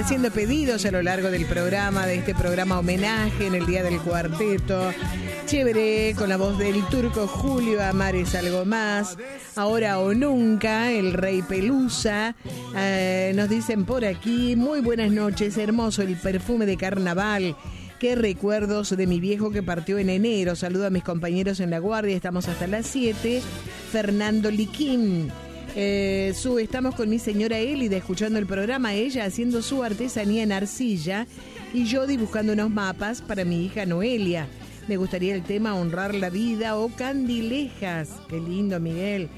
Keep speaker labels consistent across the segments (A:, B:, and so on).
A: haciendo pedidos a lo largo del programa, de este programa homenaje en el Día del Cuarteto. Chévere, con la voz del turco Julio, Amar es algo más. Ahora o nunca, el Rey Pelusa. Nos dicen por aquí, muy buenas noches, hermoso el perfume de carnaval. Qué recuerdos de mi viejo que partió en enero. Saludo a mis compañeros en la guardia, estamos hasta las 7. Fernando Liquín. Estamos con mi señora Elida escuchando el programa, ella haciendo su artesanía en arcilla y yo dibujando unos mapas para mi hija Noelia. Me gustaría el tema Honrar la Vida o Candilejas. Qué lindo, Miguel.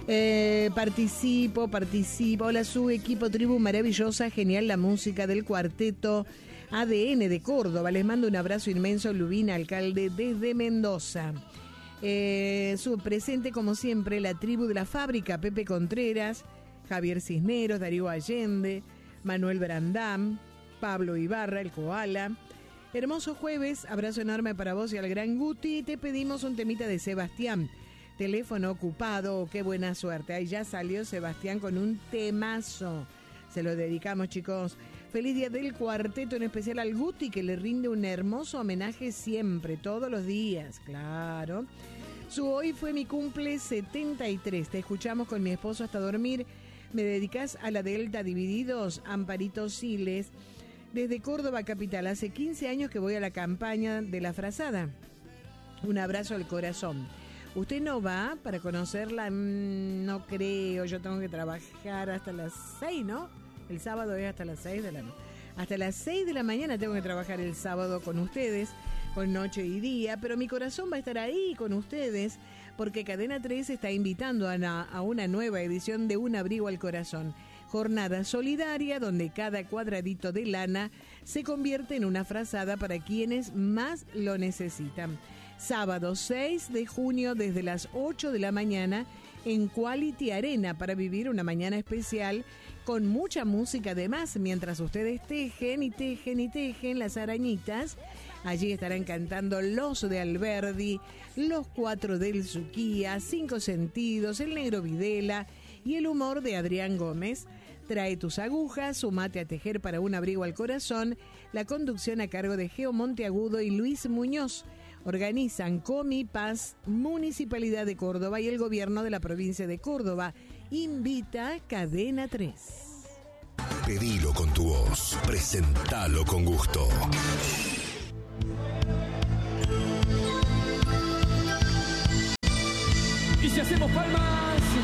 A: Participo. Hola, su equipo, tribu maravillosa, genial la música del cuarteto ADN de Córdoba. Les mando un abrazo inmenso, Lubina, alcalde desde Mendoza. Su presente como siempre la tribu de la fábrica, Pepe Contreras, Javier Cisneros, Darío Allende, Manuel Brandam, Pablo Ibarra, el Koala. Hermoso jueves, abrazo enorme para vos y al gran Guti. Te pedimos un temita de Sebastián, teléfono ocupado. Qué buena suerte, ahí ya salió Sebastián con un temazo. Se lo dedicamos, chicos. Feliz día del cuarteto, en especial al Guti, que le rinde un hermoso homenaje siempre, todos los días, claro. Hoy fue mi cumple 73, te escuchamos con mi esposo hasta dormir. Me dedicas a la Delta Divididos, Amparito Siles, desde Córdoba capital. Hace 15 años que voy a la campaña de la frazada. Un abrazo al corazón. ¿Usted no va para conocerla? No creo, yo tengo que trabajar hasta las 6, ¿no? El sábado es hasta las 6 de la mañana. Hasta las 6 de la mañana tengo que trabajar el sábado con ustedes, con noche y día, pero mi corazón va a estar ahí con ustedes, porque Cadena 3 está invitando a una nueva edición de Un Abrigo al Corazón. Jornada solidaria donde cada cuadradito de lana se convierte en una frazada para quienes más lo necesitan. Sábado 6 de junio desde las 8 de la mañana en Quality Arena para vivir una mañana especial con mucha música además, mientras ustedes tejen y tejen y tejen las arañitas. Allí estarán cantando Los de Alberdi, Los Cuatro del Suquía, Cinco Sentidos, El Negro Videla y el humor de Adrián Gómez. Trae tus agujas, sumate a tejer para Un Abrigo al Corazón. La conducción a cargo de Geo Monteagudo y Luis Muñoz. Organizan Comi Paz, Municipalidad de Córdoba y el Gobierno de la Provincia de Córdoba. Invita Cadena 3.
B: Pedilo con tu voz, presentalo con gusto.
C: Y si hacemos palmas.